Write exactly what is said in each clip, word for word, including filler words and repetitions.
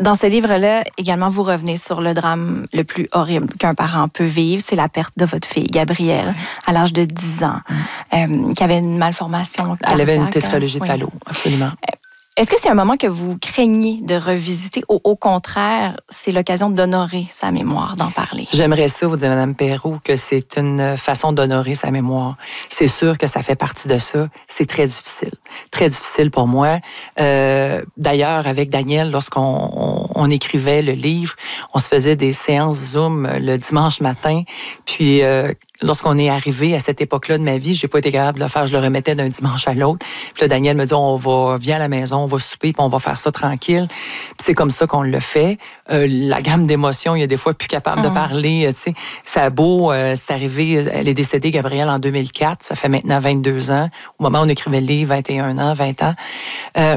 Dans ce livre-là, également, vous revenez sur le drame le plus horrible qu'un parent peut vivre, c'est la perte de votre fille, Gabrielle, oui. à l'âge de dix ans, mmh. euh, qui avait une malformation cardiaque. Elle avait une tétralogie de oui. Fallot, absolument. Euh, Est-ce que c'est un moment que vous craignez de revisiter ou au contraire, c'est l'occasion d'honorer sa mémoire, d'en parler? J'aimerais ça, vous dire, Mme Perrault, que c'est une façon d'honorer sa mémoire. C'est sûr que ça fait partie de ça. C'est très difficile. Très difficile pour moi. Euh, d'ailleurs, avec Daniel, lorsqu'on on, on écrivait le livre, on se faisait des séances Zoom le dimanche matin. Puis, euh, lorsqu'on est arrivé à cette époque-là de ma vie, j'ai pas été capable de le faire. Je le remettais d'un dimanche à l'autre. Puis là, Daniel me dit, on va, viens à la maison, on va souper, puis on va faire ça tranquille. Puis c'est comme ça qu'on le fait. Euh, la gamme d'émotions, il y a des fois plus capable mmh. de parler. Tu sais, ça a beau, euh, c'est arrivé, elle est décédée, Gabrielle, en deux mille quatre. Ça fait maintenant vingt-deux ans. Au moment où on écrivait le livre, vingt et un ans, vingt ans. Euh,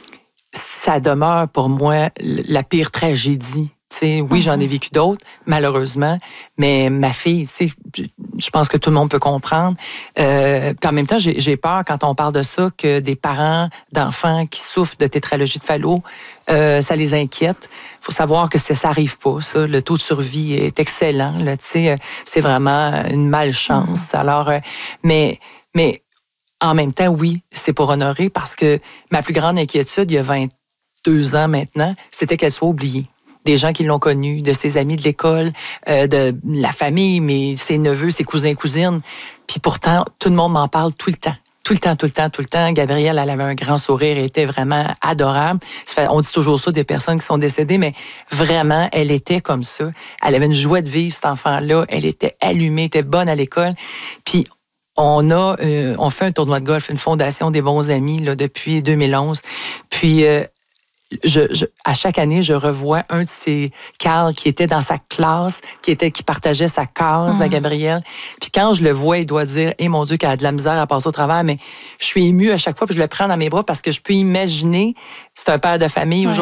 ça demeure pour moi la pire tragédie. T'sais, oui, j'en ai vécu d'autres, malheureusement, mais ma fille, je pense que tout le monde peut comprendre. Euh, puis en même temps, j'ai, j'ai peur quand on parle de ça que des parents d'enfants qui souffrent de tétralogie de Fallot, euh, ça les inquiète. Il faut savoir que ça n'arrive pas, ça. Le taux de survie est excellent. Là, c'est vraiment une malchance. Mmh. Alors, euh, mais, mais en même temps, oui, c'est pour honorer parce que ma plus grande inquiétude, il y a vingt-deux ans maintenant, c'était qu'elle soit oubliée. Des gens qui l'ont connue, de ses amis de l'école, euh, de la famille, mais ses neveux, ses cousins, cousines. Puis pourtant, tout le monde m'en parle tout le temps. Tout le temps, tout le temps, tout le temps. Gabrielle, elle avait un grand sourire, elle était vraiment adorable. On dit toujours ça des personnes qui sont décédées, mais vraiment, elle était comme ça. Elle avait une joie de vivre, cet enfant-là. Elle était allumée, elle était bonne à l'école. Puis on a, euh, on fait un tournoi de golf, une fondation des bons amis là, depuis deux mille onze. Puis euh, Je, je, à chaque année, je revois un de ces Carl qui était dans sa classe, qui était qui partageait sa case mmh. à Gabrielle. Puis quand je le vois, il doit dire « Eh mon Dieu, qu'elle a de la misère à passer au travers », mais je suis émue à chaque fois, puis je le prends dans mes bras parce que je peux imaginer, c'est un père de famille aujourd'hui.